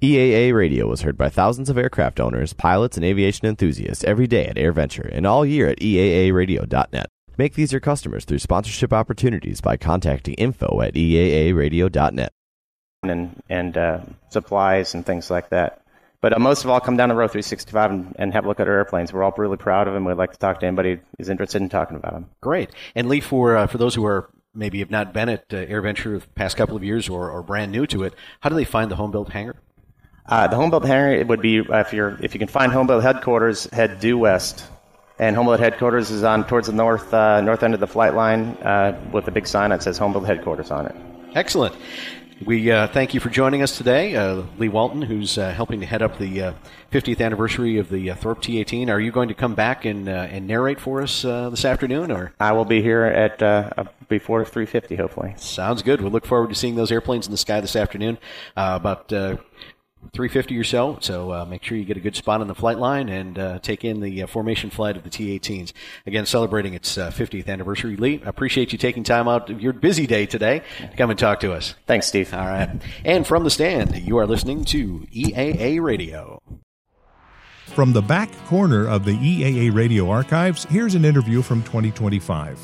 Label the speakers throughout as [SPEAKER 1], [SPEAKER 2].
[SPEAKER 1] EAA Radio was heard by thousands of aircraft owners, pilots, and aviation enthusiasts every day at AirVenture and all year at EAAradio.net. Make these your customers through sponsorship opportunities by contacting info@EAAradio.net.
[SPEAKER 2] And supplies and things like that. But most of all, come down to Row 365 and have a look at our airplanes. We're all really proud of them. We'd like to talk to anybody who's interested in talking about them.
[SPEAKER 3] Great. And Lee, for those who are maybe have not been at AirVenture the past couple of years or brand new to it, how do they find the home-built hangar?
[SPEAKER 2] The home-built hangar, it would be, if you can find home-built headquarters, head due west. And home-built headquarters is on towards the north end of the flight line with a big sign that says home-built headquarters on it.
[SPEAKER 3] Excellent. We thank you for joining us today. Lee Walton, who's helping to head up the 50th anniversary of the Thorpe T-18. Are you going to come back and narrate for us this afternoon? Or
[SPEAKER 2] I will be here at before 3:50, hopefully.
[SPEAKER 3] Sounds good. We'll look forward to seeing those airplanes in the sky this afternoon. About 3:50 or so, so make sure you get a good spot on the flight line and take in the formation flight of the T-18s. Again, celebrating its 50th anniversary. Lee, I appreciate you taking time out of your busy day today to come and talk to us.
[SPEAKER 2] Thanks, Steve.
[SPEAKER 3] All right. And from the stand, you are listening to EAA Radio.
[SPEAKER 4] From the back corner of the EAA Radio archives, here's an interview from 2025.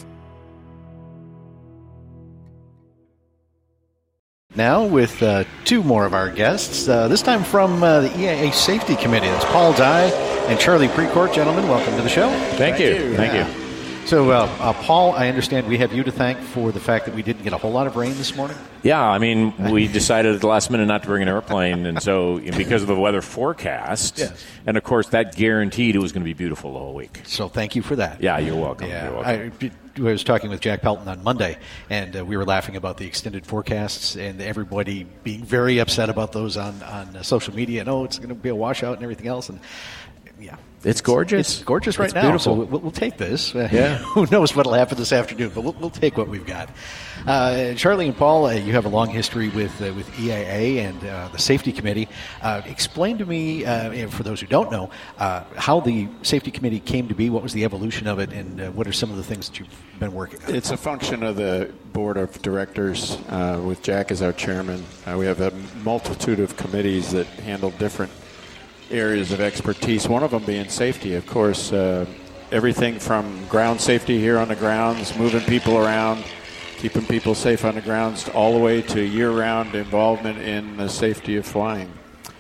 [SPEAKER 3] Now with two more of our guests, this time from the EAA Safety Committee. That's Paul Dye and Charlie Precourt. Gentlemen, welcome to the show.
[SPEAKER 5] Thank you. Thank you.
[SPEAKER 3] So, Paul, I understand we have you to thank for the fact that we didn't get a whole lot of rain this morning.
[SPEAKER 5] Yeah, I mean, we decided at the last minute not to bring an airplane, and so because of the weather forecast,
[SPEAKER 3] yes.
[SPEAKER 5] And of course that guaranteed it was going to be beautiful the whole week.
[SPEAKER 3] So thank you for that.
[SPEAKER 5] Yeah, you're welcome.
[SPEAKER 3] Yeah.
[SPEAKER 5] You're welcome.
[SPEAKER 3] I was talking with Jack Pelton on Monday, and we were laughing about the extended forecasts and everybody being very upset about those on social media. And, it's going to be a washout and everything else. And yeah.
[SPEAKER 5] It's gorgeous.
[SPEAKER 3] It's gorgeous right now.
[SPEAKER 5] Beautiful.
[SPEAKER 3] So we'll take this.
[SPEAKER 5] Yeah.
[SPEAKER 3] Who knows what will happen this afternoon, but we'll take what we've got. Charlie and Paul, you have a long history with EAA and the Safety Committee. Explain to me, for those who don't know, how the Safety Committee came to be, what was the evolution of it, and what are some of the things that you've been working on?
[SPEAKER 6] It's a function of the Board of Directors with Jack as our chairman. We have a multitude of committees that handle different areas of expertise, one of them being safety, of course. Everything from ground safety here on the grounds, moving people around, keeping people safe on the grounds, all the way to year-round involvement in the safety of flying.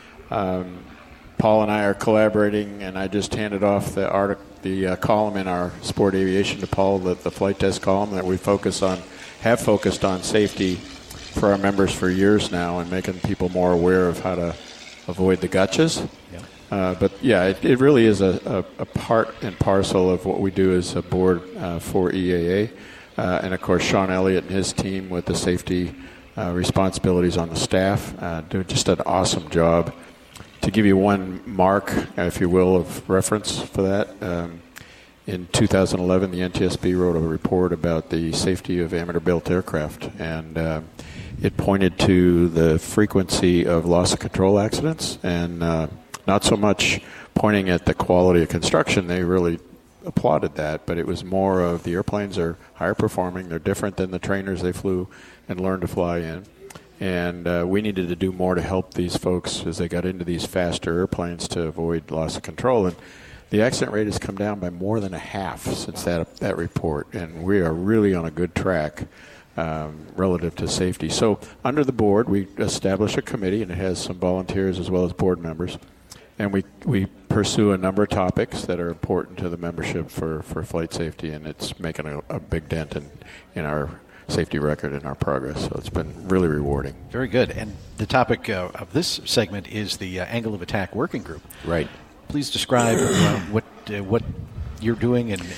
[SPEAKER 6] Paul and I are collaborating, and I just handed off the column in our Sport Aviation to Paul, the flight test column that we have focused on safety for our members for years now and making people more aware of how to avoid the gotchas. But yeah, it really is a part and parcel of what we do as a board for EAA. And of course, Sean Elliott and his team with the safety responsibilities on the staff do just an awesome job. To give you one mark, if you will, of reference for that, in 2011, the NTSB wrote a report about the safety of amateur-built aircraft, and it pointed to the frequency of loss of control accidents, and not so much pointing at the quality of construction. They really applauded that, but it was more of the airplanes are higher performing, they're different than the trainers they flew and learned to fly in. And we needed to do more to help these folks as they got into these faster airplanes to avoid loss of control. And the accident rate has come down by more than a half since that report, and we are really on a good track relative to safety. So under the board, we establish a committee, and it has some volunteers as well as board members. And we pursue a number of topics that are important to the membership for flight safety, and it's making a big dent in our safety record and our progress. So it's been really rewarding.
[SPEAKER 3] Very good. And the topic of this segment is the Angle of Attack Working Group.
[SPEAKER 5] Right.
[SPEAKER 3] Please describe what you're doing and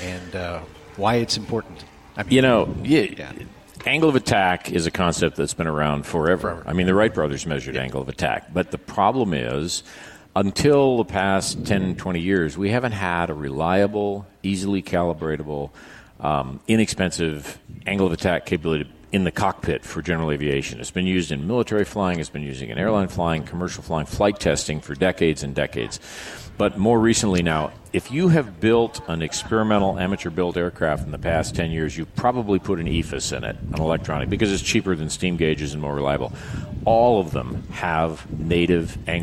[SPEAKER 3] why it's important. I mean,
[SPEAKER 5] Angle of attack is a concept that's been around forever. I mean, the Wright brothers measured angle of attack. But the problem is, until the past 10, 20 years, we haven't had a reliable, easily calibratable, inexpensive angle of attack capability in the cockpit for general aviation. It's been used in military flying, it's been used in airline flying, commercial flying, flight testing for decades and decades. But more recently now, if you have built an experimental amateur-built aircraft in the past 10 years, you've probably put an EFIS in it, an electronic, because it's cheaper than steam gauges and more reliable. All of them have native angle